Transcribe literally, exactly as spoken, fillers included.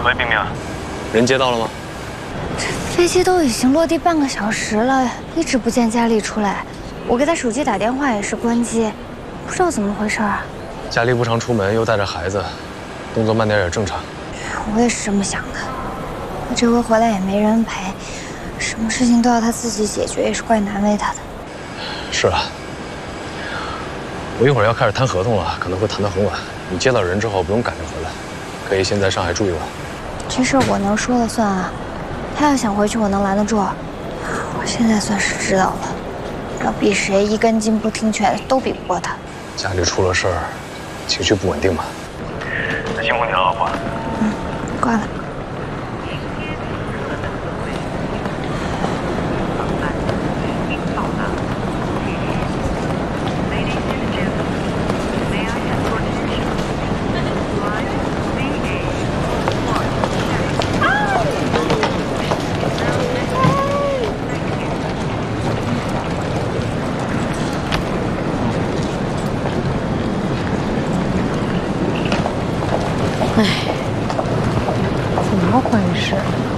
喂，冰冰， 人接到了吗？ 这飞机都已经落地半个小时了，一直不见佳丽出来。我给她手机打电话也是关机，不知道怎么回事啊。 佳丽不常出门，又带着孩子，动作慢点也正常。 我也是这么想的。我这回回来也没人陪，什么事情都要她自己解决，也是怪难为她的。 是啊。我一会儿要开始谈合同了，可能会谈到很晚。你接到人之后不用赶着回来，可以先在上海住一晚。 这事儿我能说了算啊。他要想回去，我能拦得住？我现在算是知道了，要比谁一根筋不听劝都比不过他。 家里出了事儿，情绪不稳定嘛。 那辛苦你了，老婆。 嗯，挂了。 哎，怎么回事？